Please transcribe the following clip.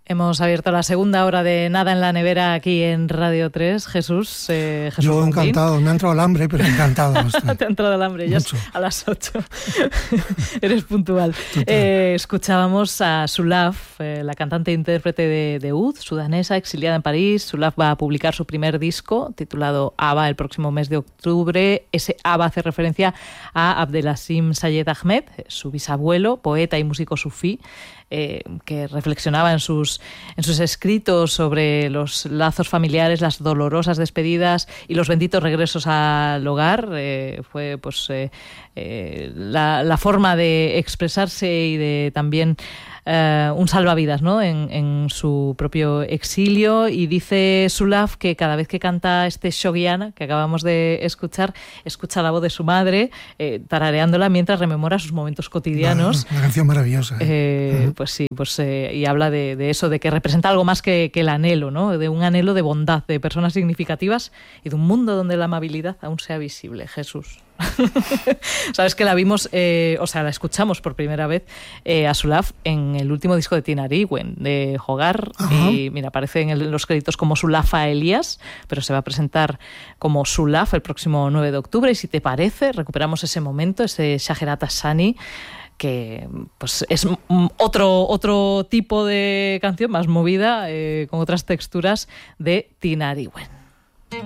Hemos abierto la segunda hora de Nada en la Nevera aquí en Radio 3. Jesús Yo Martín. Encantado, me ha entrado el hambre, pero encantado. Te ha entrado el hambre, ya es a las 8. Eres puntual. Escuchábamos a Sulaf, la cantante e intérprete de oud, sudanesa, exiliada en París. Sulaf va a publicar su primer disco, titulado Aba, el próximo mes de octubre. Ese Aba hace referencia a Abdelazim Sayed Ahmed, su bisabuelo, poeta y músico sufí, que reflexionaba en sus escritos sobre los lazos familiares, las dolorosas despedidas y los benditos regresos al hogar. Fue pues la forma de expresarse y de también un salvavidas, ¿no? en su propio exilio. Y dice Sulaf que cada vez que canta este Shogiana que acabamos de escuchar, escucha la voz de su madre tarareándola mientras rememora sus momentos cotidianos. Una canción maravillosa. Pues sí, y habla de eso, de que representa algo más que el anhelo, ¿no? De un anhelo de bondad, de personas significativas y de un mundo donde la amabilidad aún sea visible. Jesús. Sabes que la vimos, la escuchamos por primera vez a Sulaf en el último disco de Tina Ariwen, de Hogar. Ajá. Y mira, aparece en los créditos como Sulafa Elías, pero se va a presentar como Sulaf el próximo 9 de octubre. Y si te parece, recuperamos ese momento, ese Shajerat Hassani, que pues es otro tipo de canción más movida, con otras texturas, de Tina Ariwen.